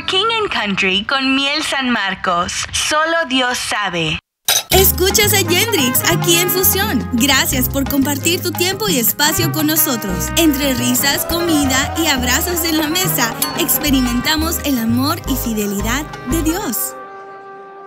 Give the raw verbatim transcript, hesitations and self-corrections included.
King and Country con Miel San Marcos. Solo Dios sabe. Escuchas a Yendrix aquí en Fusión. Gracias por compartir tu tiempo y espacio con nosotros. Entre risas, comida y abrazos en la mesa, experimentamos el amor y fidelidad de Dios.